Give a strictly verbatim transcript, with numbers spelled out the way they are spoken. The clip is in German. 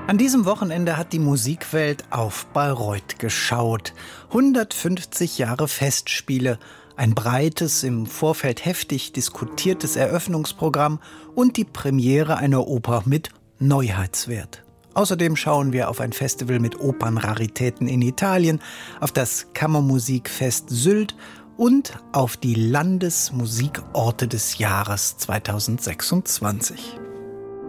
An diesem Wochenende hat die Musikwelt auf Bayreuth geschaut. hundertfünfzig Jahre Festspiele, ein breites, im Vorfeld heftig diskutiertes Eröffnungsprogramm und die Premiere einer Oper mit Neuheitswert. Außerdem schauen wir auf ein Festival mit Opernraritäten in Italien, auf das Kammermusikfest Sylt und auf die Landesmusikorte des Jahres zweitausendsechsundzwanzig.